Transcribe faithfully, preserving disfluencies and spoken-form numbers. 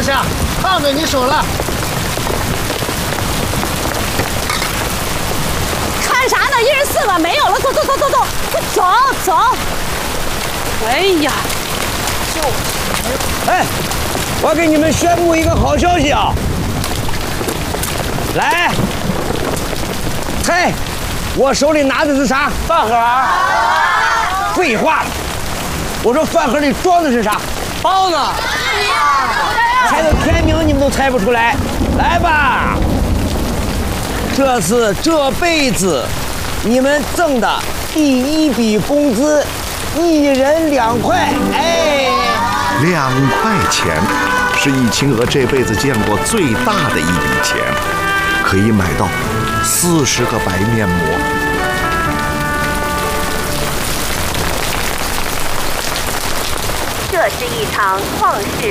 放下，放在你手了。 看啥呢？一人四个，没有了，走走走走走，快走走。哎呀，就， 哎，我给你们宣布一个好消息啊！来，猜，我手里拿的是啥？ 饭盒。 废话，我说饭盒里装的是啥？ 包子。 猜到天明你们都猜不出来，来吧！这次这辈子你们挣的第一笔工资，一人两块，哎， 两块钱是易清娥这辈子见过最大的一笔钱，可以买到四十个白面膜。 这是一场旷世